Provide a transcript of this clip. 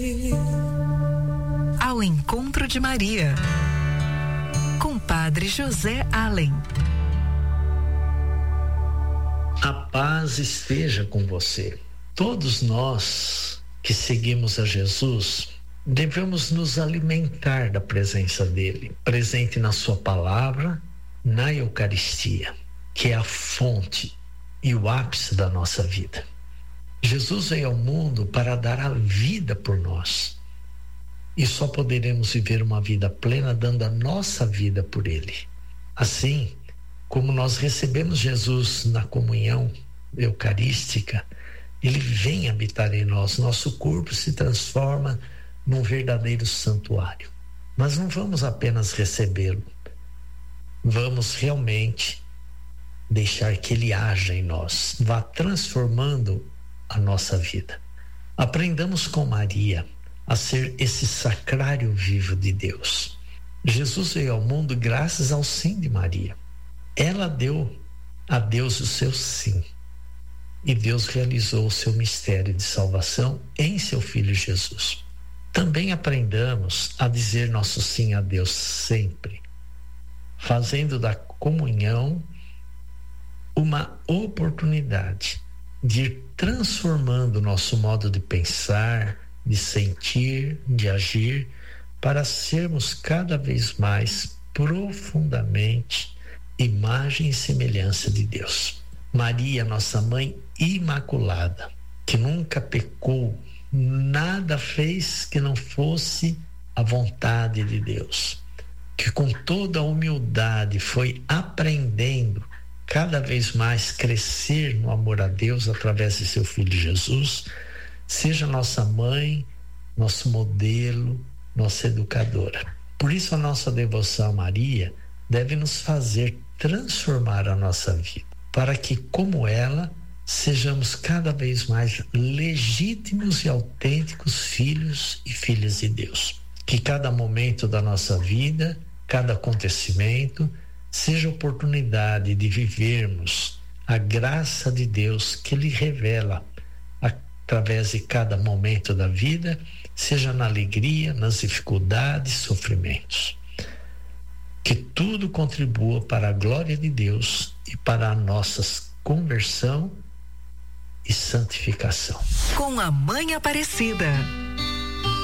Ao encontro de Maria, com Padre José Allen. A paz esteja com você. Todos nós que seguimos a Jesus devemos nos alimentar da presença dele, presente na sua palavra, na Eucaristia, que é a fonte e o ápice da nossa vida. Jesus veio ao mundo para dar a vida por nós. E só poderemos viver uma vida plena dando a nossa vida por ele. Assim, como nós recebemos Jesus na comunhão eucarística, ele vem habitar em nós, nosso corpo se transforma num verdadeiro santuário. Mas não vamos apenas recebê-lo, vamos realmente deixar que ele haja em nós, vá transformando a nossa vida. Aprendamos com Maria a ser esse sacrário vivo de Deus. Jesus veio ao mundo graças ao sim de Maria. Ela deu a Deus o seu sim. E Deus realizou o seu mistério de salvação em seu Filho Jesus. Também aprendamos a dizer nosso sim a Deus sempre, fazendo da comunhão uma oportunidade de ir transformando o nosso modo de pensar, de sentir, de agir, para sermos cada vez mais profundamente imagem e semelhança de Deus. Maria, nossa mãe imaculada, que nunca pecou, nada fez que não fosse a vontade de Deus, que com toda a humildade foi aprendendo cada vez mais crescer no amor a Deus através de seu Filho Jesus, seja nossa mãe, nosso modelo, nossa educadora. Por isso a nossa devoção a Maria deve nos fazer transformar a nossa vida, para que, como ela, sejamos cada vez mais legítimos e autênticos filhos e filhas de Deus. Que cada momento da nossa vida, cada acontecimento, seja oportunidade de vivermos a graça de Deus que Ele revela através de cada momento da vida, seja na alegria, nas dificuldades, sofrimentos. Que tudo contribua para a glória de Deus e para a nossa conversão e santificação. Com a Mãe Aparecida.